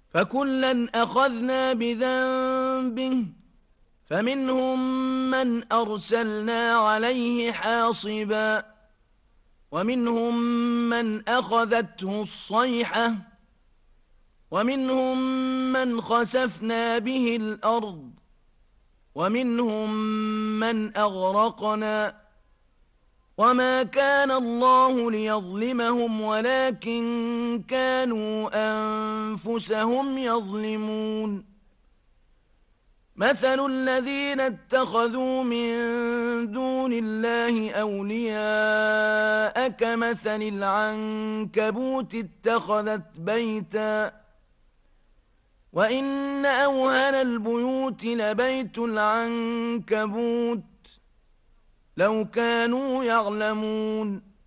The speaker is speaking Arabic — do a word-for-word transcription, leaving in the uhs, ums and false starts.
فكلا أخذنا بذنبه فمنهم من أرسلنا عليه حاصبا ومنهم من أخذته الصيحة ومنهم من خسفنا به الأرض ومنهم من أغرقنا وما كان الله ليظلمهم ولكن كانوا أنفسهم يظلمون مثل الذين اتخذوا من دون الله أولياء كمثل العنكبوت اتخذت بيتا وإن أوهن البيوت لبيت العنكبوت لو كانوا يعلمون